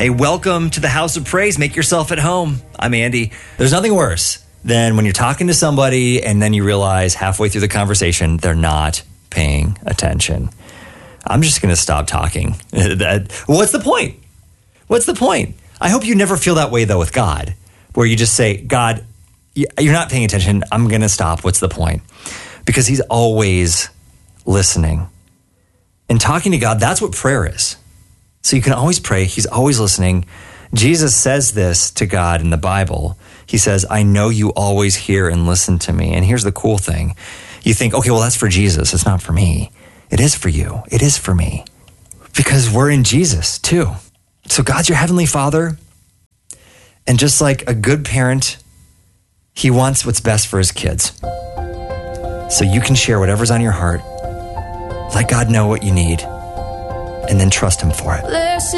Hey, welcome to the House of Praise. Make yourself at home. I'm Andy. There's nothing worse than when you're talking to somebody and then you realize halfway through the conversation, they're not paying attention. I'm just going to stop talking. What's the point? What's the point? I hope you never feel that way, though, with God, where you just say, God, you're not paying attention. I'm going to stop. What's the point? Because he's always listening. And talking to God, that's what prayer is. So you can always pray. He's always listening. Jesus says this to God in the Bible. He says, I know you always hear and listen to me. And here's the cool thing. You think, okay, well, that's for Jesus. It's not for me. It is for you. It is for me. Because we're in Jesus too. So God's your heavenly Father. And just like a good parent, he wants what's best for his kids. So you can share whatever's on your heart. Let God know what you need. And then trust him for it.